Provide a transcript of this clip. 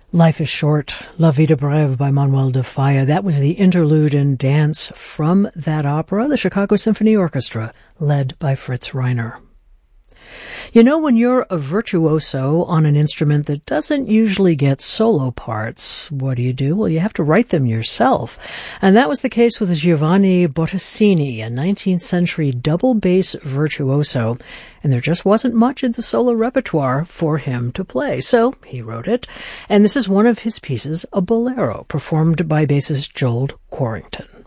Life is Short, La Vie de Brève by Manuel de Falla. That was the interlude and dance from that opera, the Chicago Symphony Orchestra, led by Fritz Reiner. You know, when you're a virtuoso on an instrument that doesn't usually get solo parts, what do? Well, you have to write them yourself. And that was the case with Giovanni Bottesini, a 19th century double bass virtuoso. And there just wasn't much in the solo repertoire for him to play. So he wrote it. And this is one of his pieces, a bolero, performed by bassist Joel Quarrington.